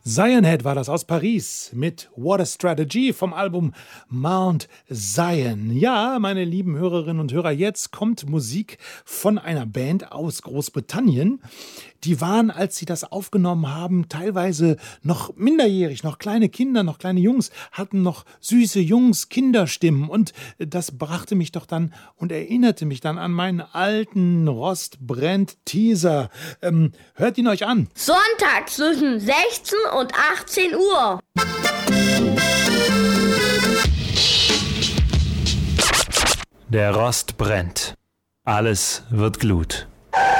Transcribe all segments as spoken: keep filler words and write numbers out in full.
Zionhead war das aus Paris mit What a Strategy vom Album Mount Zion. Ja, meine lieben Hörerinnen und Hörer, jetzt kommt Musik von einer Band aus Großbritannien. Die waren, als sie das aufgenommen haben, teilweise noch minderjährig, noch kleine Kinder, noch kleine Jungs, hatten noch süße Jungs, Kinderstimmen. Und das brachte mich doch dann und erinnerte mich dann an meinen alten Rostbrennt-Teaser. Ähm, hört ihn euch an. Sonntag zwischen sechzehn und achtzehn Uhr. Der Rost brennt. Alles wird Glut.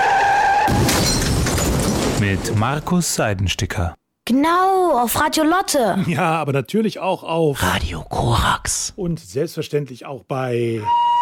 Mit Markus Seidensticker. Genau, auf Radio Lotte. Ja, aber natürlich auch auf Radio Korax. Und selbstverständlich auch bei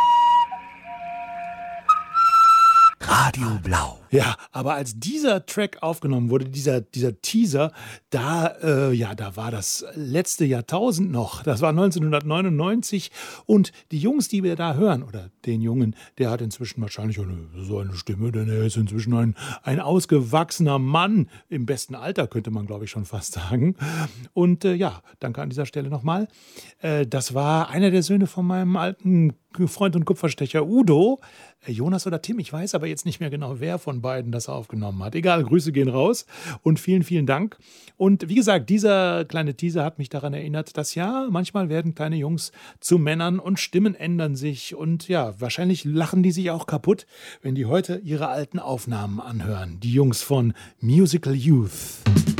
Radio Blau. Ja, aber als dieser Track aufgenommen wurde, dieser, dieser Teaser, da, äh, ja, da war das letzte Jahrtausend noch. Das war neunzehnhundertneunundneunzig und die Jungs, die wir da hören, oder den Jungen, der hat inzwischen wahrscheinlich eine, so eine Stimme, denn er ist inzwischen ein, ein ausgewachsener Mann, im besten Alter könnte man, glaube ich, schon fast sagen. Und äh, ja, danke an dieser Stelle nochmal. Äh, das war einer der Söhne von meinem alten Freund und Kupferstecher Udo, äh, Jonas oder Tim, ich weiß aber jetzt nicht mehr genau, wer von beiden das aufgenommen hat. Egal, Grüße gehen raus und vielen, vielen Dank. Und wie gesagt, dieser kleine Teaser hat mich daran erinnert, dass ja, manchmal werden kleine Jungs zu Männern und Stimmen ändern sich und ja, wahrscheinlich lachen die sich auch kaputt, wenn die heute ihre alten Aufnahmen anhören. Die Jungs von Musical Youth.